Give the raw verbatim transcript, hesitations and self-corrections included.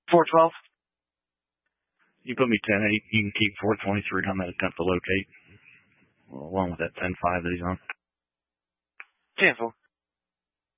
four twelve. You put me ten eight. You can keep four twenty-three on that attempt to locate, along with that ten five that he's on. ten four.